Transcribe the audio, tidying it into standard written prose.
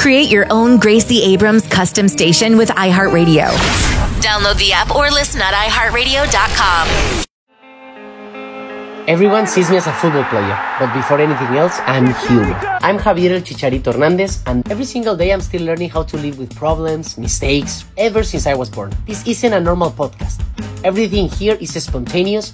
Create your own Gracie Abrams custom station with iHeartRadio. Download the app or listen at iHeartRadio.com. Everyone sees me as a football player, but before anything else, I'm human. I'm Javier El Chicharito Hernandez, and every single day I'm still learning how to live with problems, mistakes, ever since I was born. This isn't a normal podcast. Everything here is spontaneous,